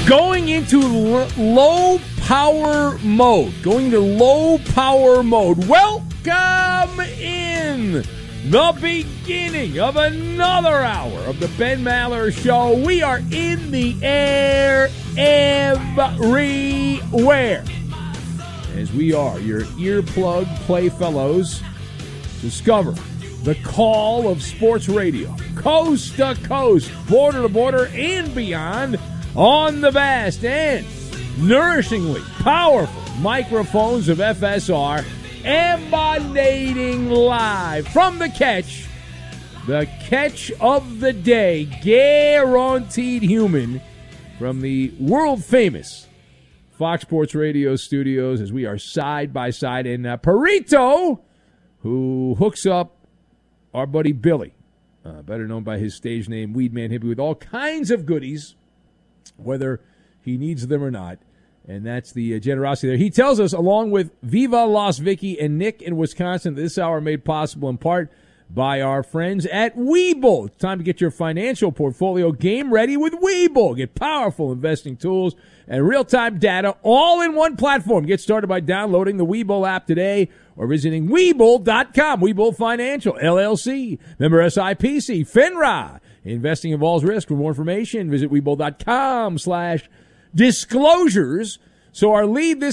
Going into low power mode. Welcome in the beginning of another hour of the Ben Maller Show. We are in the air everywhere, as we are your earplug playfellows. Discover the call of sports radio, coast to coast, border to border, and beyond, on the vast and nourishingly powerful microphones of FSR, emanating live from the catch of the day, guaranteed human, from the world-famous Fox Sports Radio studios, as we are side by side, and Perito, who hooks up our buddy Billy, better known by his stage name, Weedman Hippie, with all kinds of goodies, whether he needs them or not. And that's the generosity there. He tells us, along with Viva Las Vicky and Nick in Wisconsin, this hour made possible in part by our friends at Webull. It's time to get your financial portfolio game ready with Webull. Get powerful investing tools and real-time data all in one platform. Get started by downloading the Webull app today or visiting Webull.com. Webull Financial, LLC, member SIPC, FINRA. Investing involves risk. For more information, visit Webull.com/disclosures. So our lead this